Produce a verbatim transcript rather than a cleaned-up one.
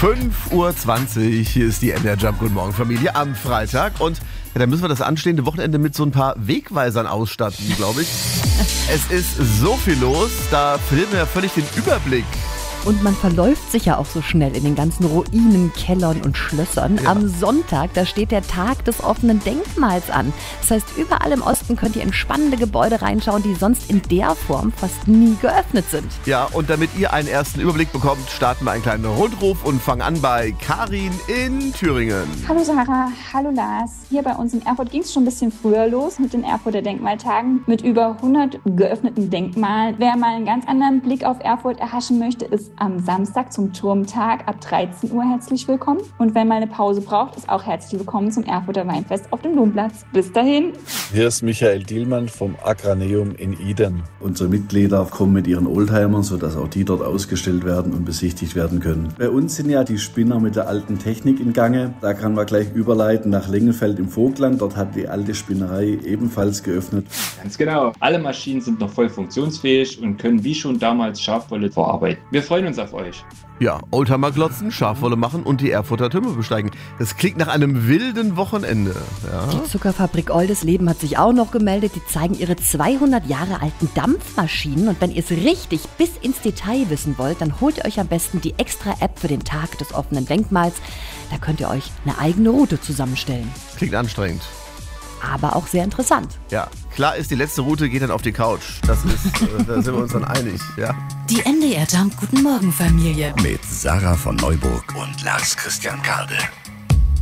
fünf Uhr zwanzig, hier ist die N D R Jump. Guten Morgen, Familie, am Freitag. Und ja, da müssen wir das anstehende Wochenende mit so ein paar Wegweisern ausstatten, glaube ich. Es ist so viel los, da verliert man ja völlig den Überblick. Und man verläuft sich ja auch so schnell in den ganzen Ruinen, Kellern und Schlössern. Ja. Am Sonntag, da steht der Tag des offenen Denkmals an. Das heißt, überall im Osten könnt ihr in spannende Gebäude reinschauen, die sonst in der Form fast nie geöffnet sind. Ja, und damit ihr einen ersten Überblick bekommt, starten wir einen kleinen Rundruf und fangen an bei Karin in Thüringen. Hallo Sarah, hallo Lars. Hier bei uns in Erfurt ging es schon ein bisschen früher los mit den Erfurter Denkmaltagen mit über hundert geöffneten Denkmalen. Wer mal einen ganz anderen Blick auf Erfurt erhaschen möchte, ist am Samstag zum Turmtag ab dreizehn Uhr herzlich willkommen. Und wenn mal eine Pause braucht, ist auch herzlich willkommen zum Erfurter Weinfest auf dem Domplatz. Bis dahin. Hier ist Michael Dielmann vom Agraneum in Iden. Unsere Mitglieder kommen mit ihren Oldtimern, sodass auch die dort ausgestellt werden und besichtigt werden können. Bei uns sind ja die Spinner mit der alten Technik in Gange. Da kann man gleich überleiten nach Lengenfeld im Vogtland. Dort hat die alte Spinnerei ebenfalls geöffnet. Ganz genau. Alle Maschinen sind noch voll funktionsfähig und können wie schon damals Schafwolle verarbeiten. Wir freuen uns auf euch. Ja, Oldtimer glotzen, Schafwolle machen und die Erfurter Türme besteigen. Das klingt nach einem wilden Wochenende. Ja. Die Zuckerfabrik Oldes Leben hat sich auch noch gemeldet. Die zeigen ihre zweihundert Jahre alten Dampfmaschinen. Und wenn ihr es richtig bis ins Detail wissen wollt, dann holt ihr euch am besten die Extra-App für den Tag des offenen Denkmals. Da könnt ihr euch eine eigene Route zusammenstellen. Klingt anstrengend. Aber auch sehr interessant. Ja, klar ist, die letzte Route geht dann auf die Couch. Das ist, äh, da sind wir uns dann einig. Ja. Die N D R Jump Guten Morgen Familie. Mit Sarah von Neuburg und Lars Christian Kade.